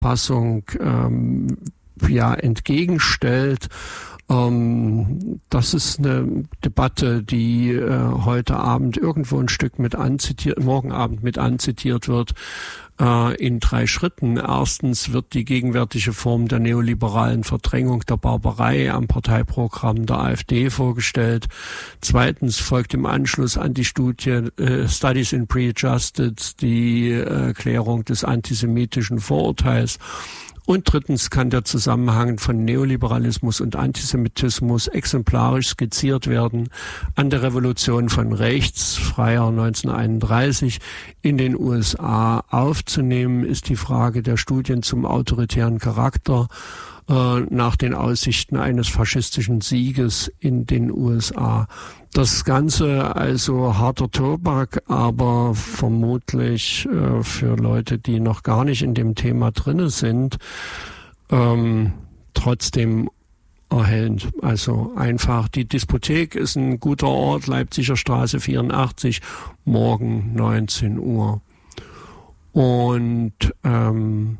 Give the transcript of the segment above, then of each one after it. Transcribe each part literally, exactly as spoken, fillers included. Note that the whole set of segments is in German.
Auffassung ähm, ja entgegenstellt. Ähm, das ist eine Debatte, die äh, heute Abend irgendwo ein Stück mit anzitiert, morgen Abend mit anzitiert wird, äh, in drei Schritten. Erstens wird die gegenwärtige Form der neoliberalen Verdrängung der Barbarei am Parteiprogramm der AfD vorgestellt. Zweitens folgt im Anschluss an die Studie äh, Studies in Pre-Justice die äh, Klärung des antisemitischen Vorurteils. Und drittens kann der Zusammenhang von Neoliberalismus und Antisemitismus exemplarisch skizziert werden. An der Revolution von rechts, Freier neunzehnhunderteinunddreißig, in den U S A aufzunehmen, ist die Frage der Studien zum autoritären Charakter äh, nach den Aussichten eines faschistischen Sieges in den U S A. Das Ganze also harter Tobak, aber vermutlich äh, für Leute, die noch gar nicht in dem Thema drinne sind, ähm, trotzdem erhellend. Also einfach, die Diskothek ist ein guter Ort, Leipziger Straße vierundachtzig, morgen neunzehn Uhr. Und ähm,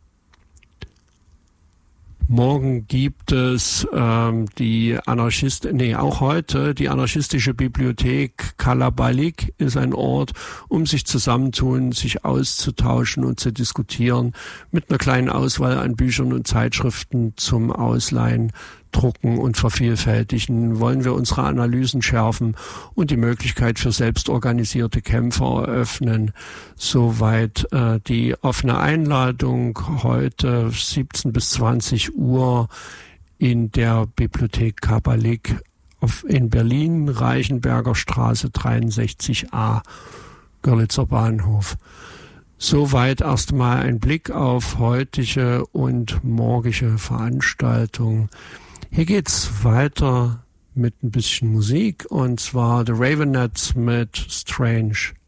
morgen gibt es ähm, die Anarchist, nee, auch heute die anarchistische Bibliothek Kalabalik ist ein Ort, um sich zusammentun, sich auszutauschen und zu diskutieren, mit einer kleinen Auswahl an Büchern und Zeitschriften zum Ausleihen, Drucken und Vervielfältigen. Wollen wir unsere Analysen schärfen und die Möglichkeit für selbstorganisierte Kämpfe eröffnen. Soweit äh, die offene Einladung heute siebzehn bis zwanzig Uhr in der Bibliothek Kalabalik in Berlin, Reichenberger Straße dreiundsechzig a, Görlitzer Bahnhof. Soweit erstmal ein Blick auf heutige und morgige Veranstaltungen. Hier geht's weiter mit ein bisschen Musik, und zwar The Ravenettes mit Strange.